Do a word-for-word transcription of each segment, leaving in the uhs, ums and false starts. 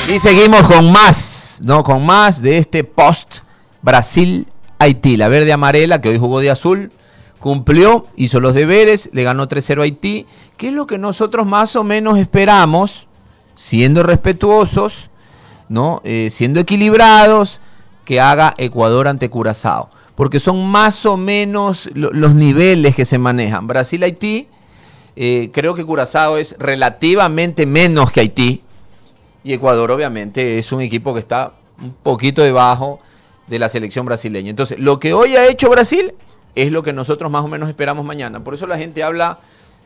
Y seguimos con más, ¿no? Con más de este post Brasil-Haití. La verde amarela, que hoy jugó de azul, cumplió, hizo los deberes, le ganó tres cero a Haití, que es lo que nosotros más o menos esperamos, siendo respetuosos, ¿no? Eh, siendo equilibrados, que haga Ecuador ante Curazao. Porque son más o menos lo, los niveles que se manejan. Brasil-Haití, eh, creo que Curazao es relativamente menos que Haití. Y Ecuador obviamente es un equipo que está un poquito debajo de la selección brasileña. Entonces, lo que hoy ha hecho Brasil es lo que nosotros más o menos esperamos mañana. Por eso la gente habla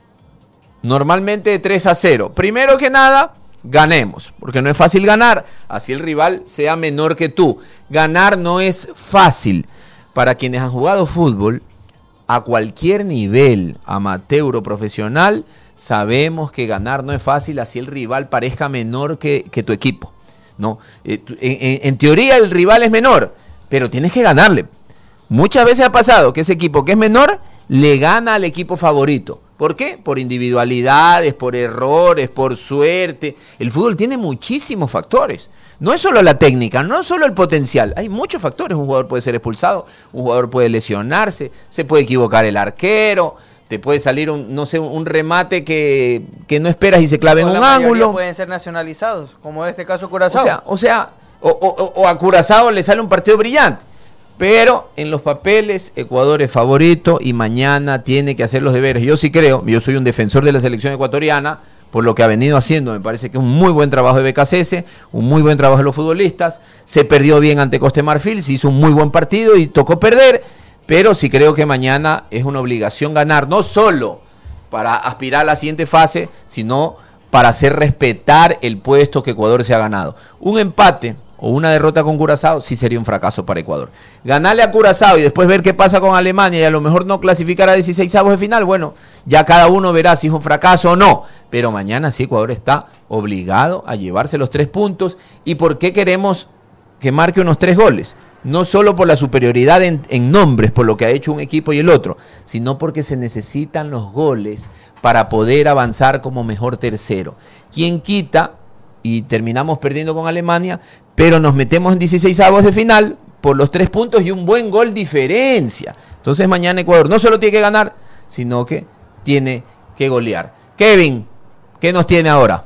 normalmente de tres a cero. Primero que nada, ganemos, porque no es fácil ganar, así el rival sea menor que tú. Ganar no es fácil. Para quienes han jugado fútbol, a cualquier nivel, amateur o profesional, sabemos que ganar no es fácil, así el rival parezca menor que, que tu equipo, ¿no? En, en, en teoría el rival es menor, pero tienes que ganarle. Muchas veces ha pasado que ese equipo que es menor le gana al equipo favorito. ¿Por qué? Por individualidades, por errores, por suerte. El fútbol tiene muchísimos factores. No es solo la técnica, no es solo el potencial. Hay muchos factores. Un jugador puede ser expulsado, un jugador puede lesionarse, se puede equivocar el arquero, te puede salir un, no sé, un remate que, que no esperas y se clave en un ángulo. Pueden ser nacionalizados, como en este caso Curazao. O sea, o, sea, o, o, o a Curazao le sale un partido brillante. Pero en los papeles Ecuador es favorito y mañana tiene que hacer los deberes. Yo sí creo, yo soy un defensor de la selección ecuatoriana, por lo que ha venido haciendo, me parece que es un muy buen trabajo de B K C S, un muy buen trabajo de los futbolistas, se perdió bien ante Costa de Marfil, se hizo un muy buen partido y tocó perder, pero sí creo que mañana es una obligación ganar, no solo para aspirar a la siguiente fase, sino para hacer respetar el puesto que Ecuador se ha ganado. Un empate o una derrota con Curazao sí sería un fracaso para Ecuador. Ganarle a Curazao y después ver qué pasa con Alemania y a lo mejor no clasificar a dieciseisavos de final, bueno, ya cada uno verá si es un fracaso o no. Pero mañana sí Ecuador está obligado a llevarse los tres puntos. ¿Y por qué queremos que marque unos tres goles? No solo por la superioridad en, en nombres, por lo que ha hecho un equipo y el otro, sino porque se necesitan los goles para poder avanzar como mejor tercero. ¿Quién quita? Y terminamos perdiendo con Alemania, pero nos metemos en dieciseisavos de final por los tres puntos y un buen gol diferencia. Entonces mañana Ecuador no solo tiene que ganar, sino que tiene que golear. Kevin, ¿qué nos tiene ahora?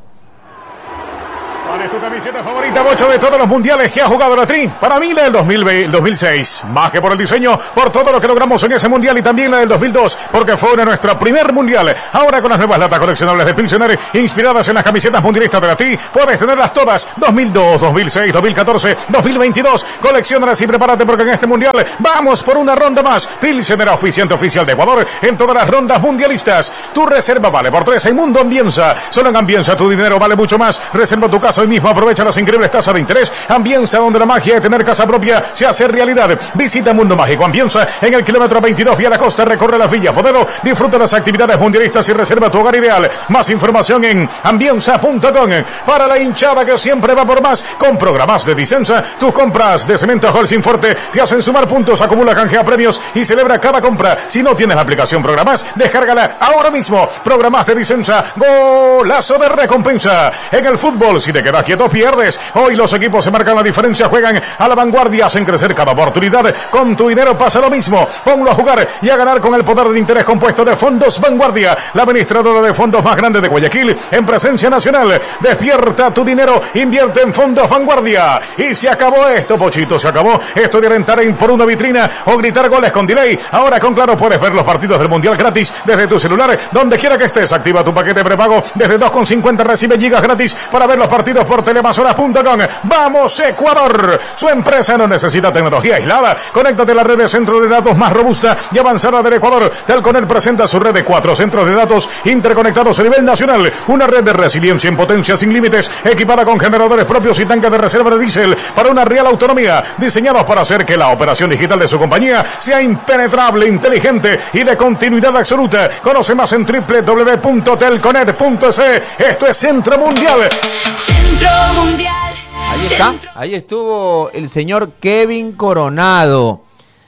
¿Cuál es tu camiseta favorita, Bocho, de todos los mundiales que ha jugado la Tri? Para mí la del dos mil dos mil seis, más que por el diseño, por todo lo que logramos en ese mundial, y también la del dos mil dos, porque fue una de nuestra primer mundial. Ahora con las nuevas latas coleccionables de Pilsener, inspiradas en las camisetas mundialistas de la Tri, puedes tenerlas todas, dos mil dos, dos mil seis, dos mil catorce, dos mil veintidós, colecciónalas y prepárate porque en este mundial vamos por una ronda más. Pilsener, auspiciante oficial de Ecuador en todas las rondas mundialistas. Tu reserva vale por tres en Mundo Ambienza. Solo en Ambienza tu dinero vale mucho más. Reserva tu casa hoy mismo, aprovecha las increíbles tasas de interés. Ambienza, donde la magia de tener casa propia se hace realidad. Visita Mundo Mágico Ambienza en el kilómetro veintidós vía la costa, recorre las villas Podero, disfruta las actividades mundialistas y reserva tu hogar ideal. Más información en ambienza punto com. Para la hinchada que siempre va por más, con programas de Dicenza, tus compras de cemento Holcim Forte te hacen sumar puntos, acumula, canjea premios y celebra cada compra. Si no tienes la aplicación Programas, descárgala ahora mismo. Programas de Dicenza, golazo de recompensa. En el fútbol, si te quedas quieto, pierdes. Hoy los equipos se marcan la diferencia, juegan a la vanguardia, hacen crecer cada oportunidad. Con tu dinero pasa lo mismo. Ponlo a jugar y a ganar con el poder de interés compuesto de Fondos Vanguardia, la administradora de fondos más grande de Guayaquil en presencia nacional. Despierta tu dinero, invierte en Fondos Vanguardia. Y se acabó esto, Pochito, se acabó esto de rentar en por una vitrina o gritar goles con delay. Ahora con Claro puedes ver los partidos del Mundial gratis desde tu celular, donde quiera que estés. Activa tu paquete prepago desde dos con cincuenta, recibe gigas gratis para ver los partidos por telemasoras punto com. ¡Vamos, Ecuador! Su empresa no necesita tecnología aislada. Conéctate a la red de centro de datos más robusta y avanzada del Ecuador. Telconet presenta su red de cuatro centros de datos interconectados a nivel nacional. Una red de resiliencia en potencia sin límites, equipada con generadores propios y tanques de reserva de diésel para una real autonomía, diseñados para hacer que la operación digital de su compañía sea impenetrable, inteligente y de continuidad absoluta. Conoce más en doble u doble u doble u punto telconet punto es. Esto es Centro Mundial. Centro Mundial. Ahí está, ahí estuvo el señor Kevin Coronado.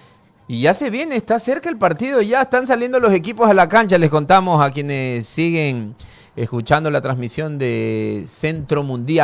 Y ya se viene, está cerca el partido, ya están saliendo los equipos a la cancha. Les contamos a quienes siguen escuchando la transmisión de Centro Mundial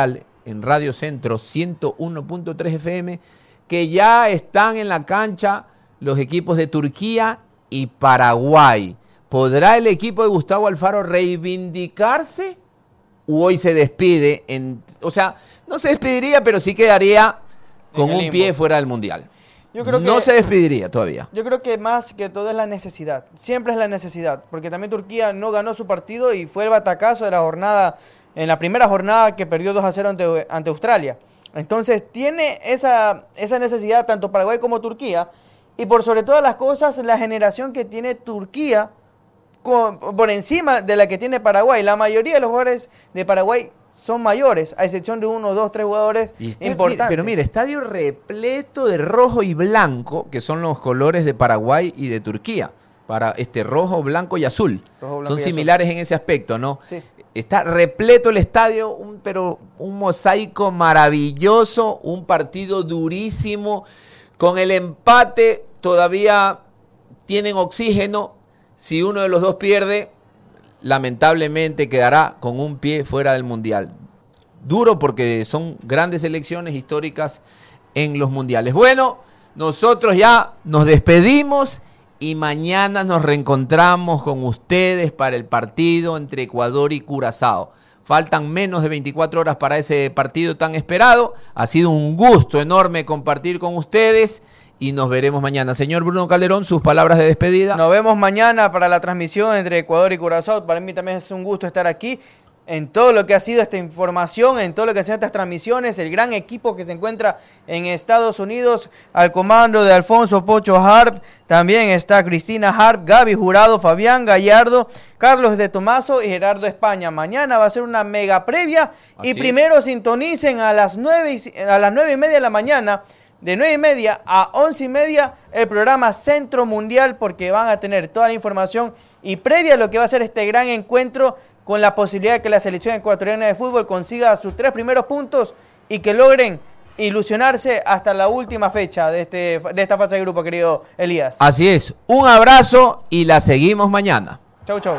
en Radio Centro ciento uno punto tres F M, que ya están en la cancha los equipos de Turquía y Paraguay. ¿Podrá el equipo de Gustavo Alfaro reivindicarse o hoy se despide? En, o sea, no se despediría, pero sí quedaría con un pie fuera del Mundial. Yo creo que, no se despediría todavía. Yo creo que más que todo es la necesidad. Siempre es la necesidad. Porque también Turquía no ganó su partido y fue el batacazo de la jornada, en la primera jornada que perdió dos a cero ante, ante Australia. Entonces tiene esa, esa necesidad tanto Paraguay como Turquía. Y por sobre todas las cosas, la generación que tiene Turquía con, por encima de la que tiene Paraguay. La mayoría de los jugadores de Paraguay son mayores, a excepción de uno, dos, tres jugadores está, importantes. Pero mire, estadio repleto de rojo y blanco, que son los colores de Paraguay y de Turquía. Para este rojo, blanco y azul. Rojo, blanco son y similares azul en ese aspecto, ¿no? Sí. Está repleto el estadio, un, pero un mosaico maravilloso, un partido durísimo. Con el empate todavía tienen oxígeno. Si uno de los dos pierde, lamentablemente quedará con un pie fuera del Mundial. Duro porque son grandes elecciones históricas en los mundiales. Bueno, nosotros ya nos despedimos y mañana nos reencontramos con ustedes para el partido entre Ecuador y Curazao. Faltan menos de veinticuatro horas para ese partido tan esperado. Ha sido un gusto enorme compartir con ustedes y nos veremos mañana. Señor Bruno Calderón, sus palabras de despedida. Nos vemos mañana para la transmisión entre Ecuador y Curazao. Para mí también es un gusto estar aquí en todo lo que ha sido esta información, en todo lo que han sido estas transmisiones, el gran equipo que se encuentra en Estados Unidos, al comando de Alfonso Pocho Harp, también está Cristina Harp, Gaby Jurado, Fabián Gallardo, Carlos de Tomaso y Gerardo España. Mañana va a ser una mega previa. Así y primero es. Sintonicen a las nueve y, a las nueve y media de la mañana, de nueve y media a once y media, el programa Centro Mundial, porque van a tener toda la información y previa a lo que va a ser este gran encuentro, con la posibilidad de que la selección ecuatoriana de fútbol consiga sus tres primeros puntos y que logren ilusionarse hasta la última fecha de, este, de esta fase de grupo, querido Elías. Así es, un abrazo y la seguimos mañana. Chau, chau.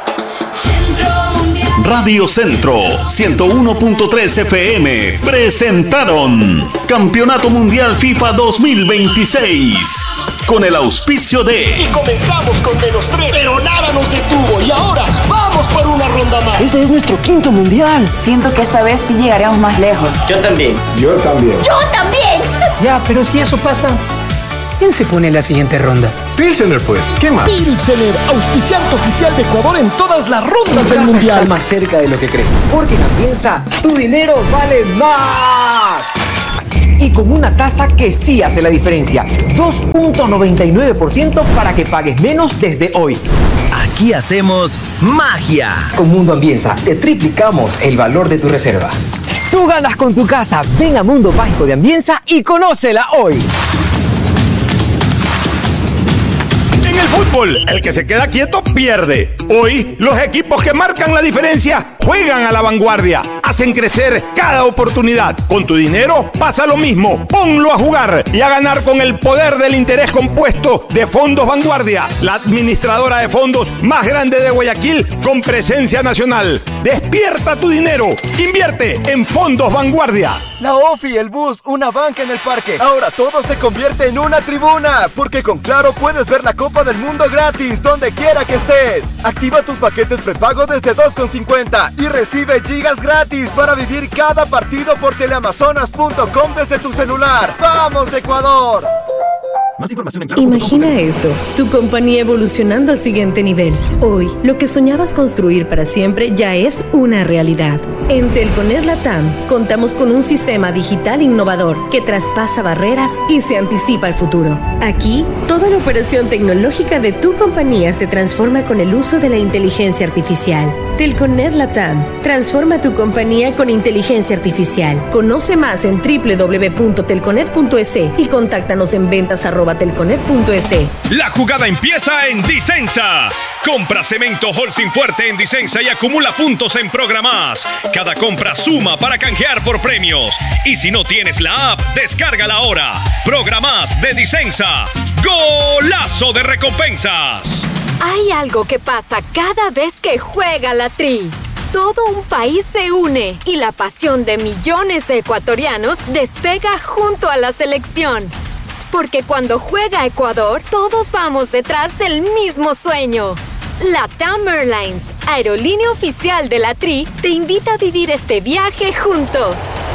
Radio Centro ciento uno punto tres F M presentaron Campeonato Mundial FIFA dos mil veintiséis con el auspicio de... Y comenzamos con menos tres, pero nada nos detuvo y ahora vamos por una ronda más. Este es nuestro quinto mundial. Siento que esta vez sí llegaremos más lejos. Yo también. Yo también. Yo también. Ya, pero si eso pasa, ¿quién se pone en la siguiente ronda? Pilsener, pues. ¿Qué más? Pilsener, auspiciante oficial de Ecuador en todas las rondas del mundial. Está más cerca de lo que crees. Porque en Ambienza, tu dinero vale más. Y con una tasa que sí hace la diferencia. dos punto noventa y nueve por ciento para que pagues menos desde hoy. Aquí hacemos magia. Con Mundo Ambienza te triplicamos el valor de tu reserva. Tú ganas con tu casa. Ven a Mundo Mágico de Ambienza y conócela hoy. En el fútbol, el que se queda quieto pierde. Hoy, los equipos que marcan la diferencia juegan a la vanguardia, hacen crecer cada oportunidad. Con tu dinero pasa lo mismo. Ponlo a jugar y a ganar con el poder del interés compuesto de Fondos Vanguardia, la administradora de fondos más grande de Guayaquil con presencia nacional. Despierta tu dinero. Invierte en Fondos Vanguardia. La OFI, el bus, una banca en el parque. Ahora todo se convierte en una tribuna, porque con Claro puedes ver la Copa del Mundo gratis, donde quiera que estés. Activa tus paquetes prepago desde dos con cincuenta y recibe gigas gratis para vivir cada partido por teleamazonas punto com desde tu celular. ¡Vamos, Ecuador! Más información en claro punto com. Imagina esto, tu compañía evolucionando al siguiente nivel. Hoy, lo que soñabas construir para siempre ya es una realidad. En Telconet Latam, contamos con un sistema digital innovador que traspasa barreras y se anticipa al futuro. Aquí, toda la operación tecnológica de tu compañía se transforma con el uso de la inteligencia artificial. Telconet Latam, transforma tu compañía con inteligencia artificial. Conoce más en doble u doble u doble u punto telconet punto es y contáctanos en ventas arroba telconet punto es. La jugada empieza en Disensa. Compra cemento Holcim Fuerte en Disensa y acumula puntos en Programás. Cada compra suma para canjear por premios. Y si no tienes la app, descárgala ahora. Programás de Disensa. ¡Golazo de recompensas! Hay algo que pasa cada vez que juega la Tri. todo un país se une y la pasión de millones de ecuatorianos despega junto a la selección. Porque cuando juega Ecuador, todos vamos detrás del mismo sueño. LATAM Airlines, aerolínea oficial de la Tri, te invita a vivir este viaje juntos.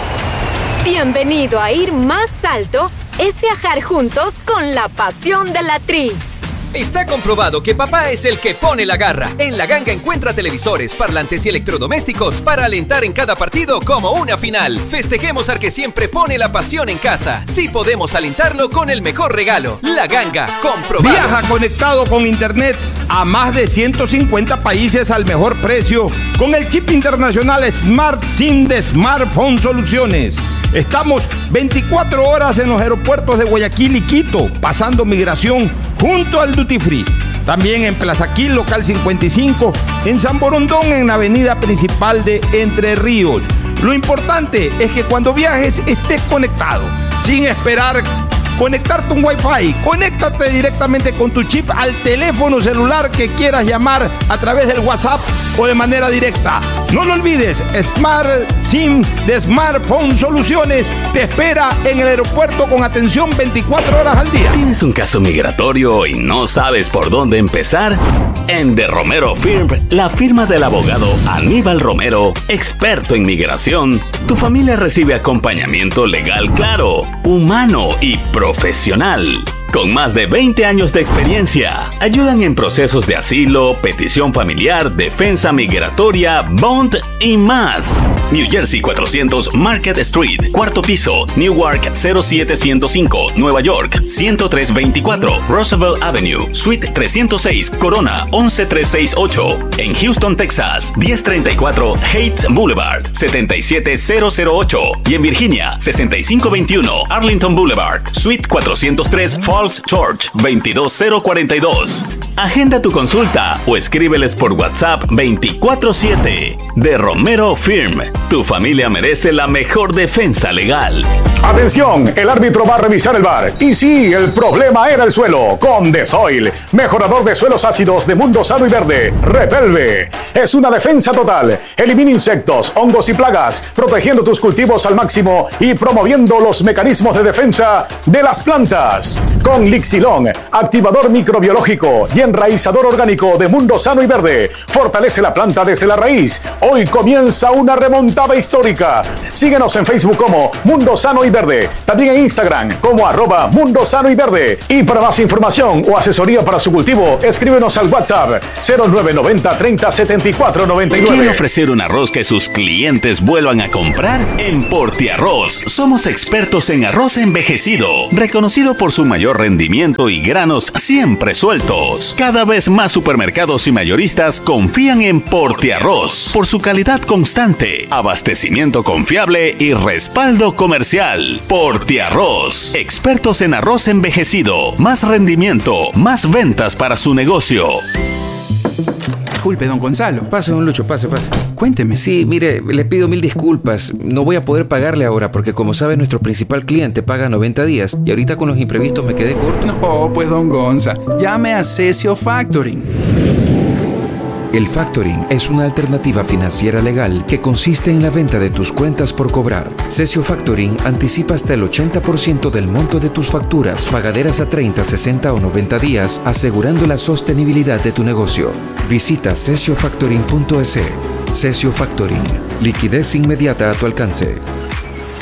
Bienvenido a Ir Más Alto, es viajar juntos con la pasión de la Tri. Está comprobado que papá es el que pone la garra. En La Ganga encuentra televisores, parlantes y electrodomésticos para alentar en cada partido como una final. Festejemos al que siempre pone la pasión en casa. Sí podemos alentarlo con el mejor regalo. La Ganga, comprobado. Viaja conectado con internet a más de ciento cincuenta países al mejor precio con el chip internacional Smart SIM de Smartphone Soluciones. Estamos veinticuatro horas en los aeropuertos de Guayaquil y Quito, pasando migración junto al Duty Free. También en Plaza Quil, local cincuenta y cinco, en San Borondón, en la avenida principal de Entre Ríos. Lo importante es que cuando viajes estés conectado, sin esperar conectarte un Wi-Fi. Conéctate directamente con tu chip al teléfono celular que quieras llamar a través del WhatsApp o de manera directa. No lo olvides, Smart SIM de Smartphone Soluciones te espera en el aeropuerto con atención veinticuatro horas al día. ¿Tienes un caso migratorio y no sabes por dónde empezar? En The Romero Firm, la firma del abogado Aníbal Romero, experto en migración, tu familia recibe acompañamiento legal claro, humano y profesional. Con más de veinte años de experiencia, ayudan en procesos de asilo, petición familiar, defensa migratoria, bond y más. New Jersey cuatrocientos Market Street, cuarto piso, Newark cero siete cero cinco, Nueva York ciento tres veinticuatro, Roosevelt Avenue, Suite trescientos seis, Corona once mil trescientos sesenta y ocho. En Houston, Texas, diez treinta y cuatro Heights Boulevard, setenta y siete mil ocho. Y en Virginia, sesenta y cinco veintiuno Arlington Boulevard, Suite cuatrocientos tres, Falls Church, veintidós mil cuarenta y dos. Agenda tu consulta o escríbeles por WhatsApp veinticuatro siete. De Romero Firm, tu familia merece la mejor defensa legal. Atención, el árbitro va a revisar el V A R. Y sí, el problema era el suelo. Con Desoil, mejorador de suelos ácidos de Mundo Sano y Verde. Repelve. Es una defensa total. Elimina insectos, hongos y plagas, protegiendo tus cultivos al máximo y promoviendo los mecanismos de defensa de las plantas. Con Lixilón, activador microbiológico y enraizador orgánico de Mundo Sano y Verde. Fortalece la planta desde la raíz. Hoy comienza una remontada histórica. Síguenos en Facebook como Mundo Sano y Verde. También en Instagram como arroba Mundo Sano y Verde. Y para más información o asesoría para su cultivo, escríbenos al WhatsApp cero nueve noventa treinta setenta y cuatro noventa y nueve. ¿Quiere ofrecer un arroz que sus clientes vuelvan a comprar? En Portiarroz somos expertos en arroz envejecido, reconocido por su mayor rendimiento y granos siempre sueltos. Cada vez más supermercados y mayoristas confían en Portiarroz por su calidad constante, abastecimiento confiable y respaldo comercial. Portiarroz, expertos en arroz envejecido, más rendimiento, más ventas para su negocio. Disculpe, don Gonzalo. Pase, don Lucho, pase, pase. Cuénteme. Sí, mire, le pido mil disculpas. No voy a poder pagarle ahora porque, como sabe, nuestro principal cliente paga noventa días y ahorita con los imprevistos me quedé corto. No, pues, don Gonza, llame a Cesio Factoring. El factoring es una alternativa financiera legal que consiste en la venta de tus cuentas por cobrar. Cesio Factoring anticipa hasta el ochenta por ciento del monto de tus facturas pagaderas a treinta, sesenta o noventa días, asegurando la sostenibilidad de tu negocio. Visita cesio factoring punto es. Cesio Factoring. Liquidez inmediata a tu alcance.